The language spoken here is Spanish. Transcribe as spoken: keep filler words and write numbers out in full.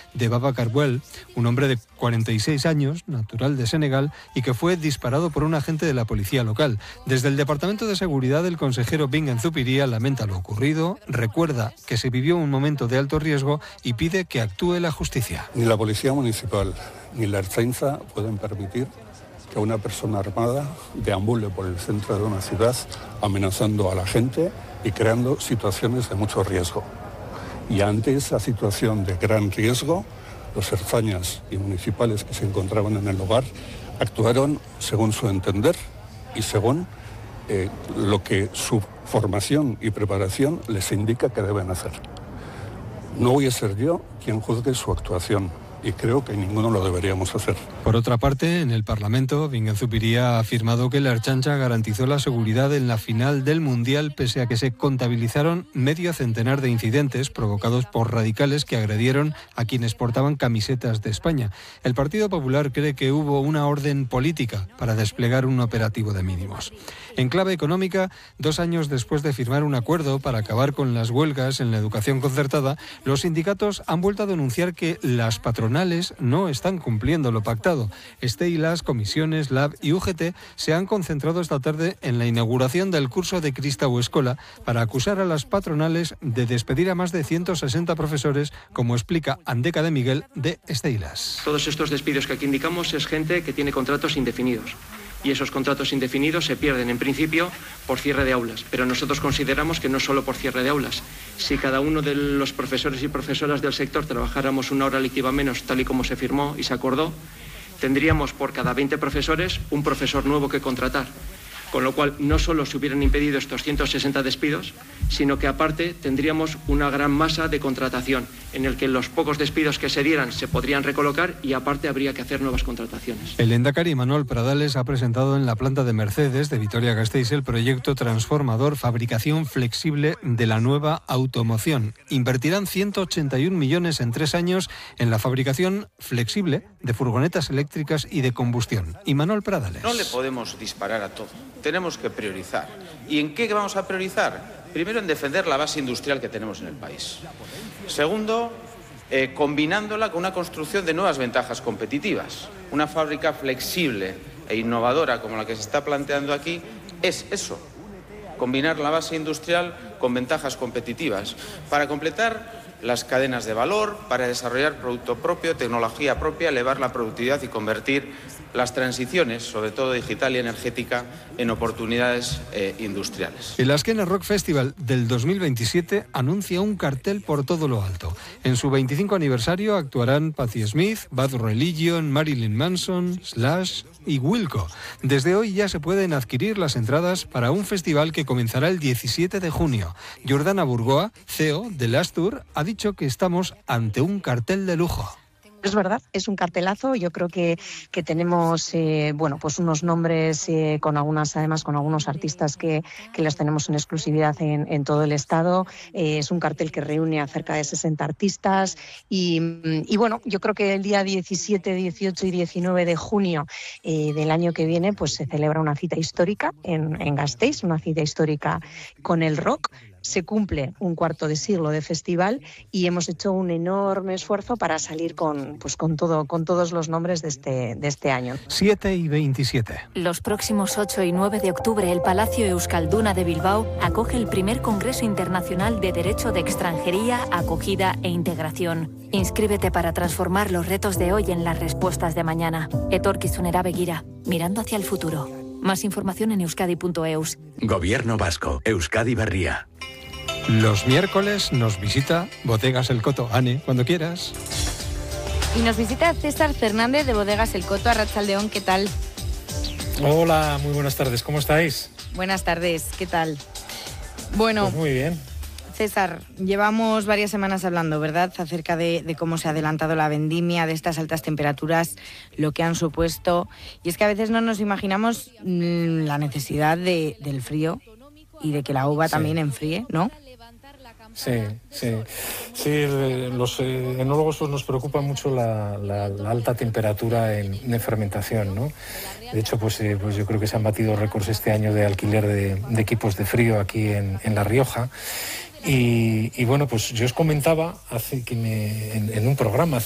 de Babacar Bouel, un hombre de cuarenta y seis años, natural de Senegal, y que fue disparado por un agente de la policía local. Desde el Departamento de Seguridad, el consejero Bingen Zupiria lamenta lo ocurrido, recuerda que se vivió un momento de alto riesgo y pide que actúe la justicia. Ni la Policía Municipal ni la Ertzaintza pueden permitir que una persona armada deambule por el centro de una ciudad amenazando a la gente y creando situaciones de mucho riesgo. Y ante esa situación de gran riesgo, los ertzainas y municipales que se encontraban en el lugar actuaron según su entender y según eh, lo que su formación y preparación les indica que deben hacer. No voy a ser yo quien juzgue su actuación. Y creo que ninguno lo deberíamos hacer. Por otra parte, en el Parlamento, Bingen Zupiria ha afirmado que la Ertzaintza garantizó la seguridad en la final del Mundial, pese a que se contabilizaron medio centenar de incidentes provocados por radicales que agredieron a quienes portaban camisetas de España. El Partido Popular cree que hubo una orden política para desplegar un operativo de mínimos. En clave económica, dos años después de firmar un acuerdo para acabar con las huelgas en la educación concertada, los sindicatos han vuelto a denunciar que las patronales no están cumpliendo lo pactado. Este y las comisiones, Lab y U G T se han concentrado esta tarde en la inauguración del curso de Kristau Eskola para acusar a las patronales de despedir a más de ciento sesenta profesores, como explica Andeca de Miguel de Esteilas. Todos estos despidos que aquí indicamos es gente que tiene contratos indefinidos. Y esos contratos indefinidos se pierden en principio por cierre de aulas. Pero nosotros consideramos que no solo por cierre de aulas. Si cada uno de los profesores y profesoras del sector trabajáramos una hora lectiva menos, tal y como se firmó y se acordó, tendríamos por cada veinte profesores un profesor nuevo que contratar. Con lo cual no solo se hubieran impedido estos ciento sesenta despidos, sino que aparte tendríamos una gran masa de contratación en el que los pocos despidos que se dieran se podrían recolocar y aparte habría que hacer nuevas contrataciones. El lehendakari Manuel Pradales ha presentado en la planta de Mercedes de Vitoria-Gasteiz el proyecto transformador Fabricación Flexible de la nueva automoción. Invertirán ciento ochenta y un millones en tres años en la fabricación flexible de furgonetas eléctricas y de combustión. Y Manuel Pradales. No le podemos disparar a todo. Tenemos que priorizar. ¿Y en qué vamos a priorizar? Primero, en defender la base industrial que tenemos en el país. Segundo, eh, combinándola con una construcción de nuevas ventajas competitivas. Una fábrica flexible e innovadora como la que se está planteando aquí es eso, combinar la base industrial con ventajas competitivas para completar las cadenas de valor, para desarrollar producto propio, tecnología propia, elevar la productividad y convertir las transiciones, sobre todo digital y energética, en oportunidades eh, industriales. El Azkena Rock Festival del dos mil veintisiete anuncia un cartel por todo lo alto. En su veinticinco aniversario actuarán Patti Smith, Bad Religion, Marilyn Manson, Slash y Wilco. Desde hoy ya se pueden adquirir las entradas para un festival que comenzará el diecisiete de junio. Jordana Burgoa, C E O de Last Tour, ha dicho que estamos ante un cartel de lujo. Es verdad, es un cartelazo. Yo creo que, que tenemos eh, bueno, pues unos nombres eh, con algunas, además con algunos artistas que, que los tenemos en exclusividad en, en todo el estado. Eh, es un cartel que reúne a cerca de sesenta artistas y, y bueno, yo creo que el día diecisiete, dieciocho y diecinueve de junio eh, del año que viene pues se celebra una cita histórica en, en Gasteiz, una cita histórica con el rock. Se cumple un cuarto de siglo de festival y hemos hecho un enorme esfuerzo para salir con, pues con, todo, con todos los nombres de este, de este año. siete y veintisiete. Los próximos ocho y nueve de octubre, el Palacio Euskalduna de Bilbao acoge el primer Congreso Internacional de Derecho de Extranjería, Acogida e Integración. Inscríbete para transformar los retos de hoy en las respuestas de mañana. Etorkizunera begira, mirando hacia el futuro. Más información en euskadi punto eus. Gobierno Vasco, Euskadi Berria. Los miércoles nos visita Bodegas El Coto. Ane, cuando quieras. Y nos visita César Fernández de Bodegas El Coto. Arratsaldeón, ¿qué tal? Hola, muy buenas tardes, ¿cómo estáis? Buenas tardes, ¿qué tal? Bueno, pues muy bien. César, llevamos varias semanas hablando, ¿verdad?, acerca de, de cómo se ha adelantado la vendimia, de estas altas temperaturas, lo que han supuesto. Y es que a veces no nos imaginamos mmm, la necesidad de, del frío y de que la uva sí. también enfríe, ¿no? Sí, sí. Sí, los eh, enólogos pues, nos preocupa mucho la, la, la alta temperatura en, en fermentación, ¿no? De hecho, pues, eh, pues yo creo que se han batido récords este año de alquiler de, de equipos de frío aquí en, en La Rioja. Y, y bueno, pues yo os comentaba hace que me, en, en un programa hace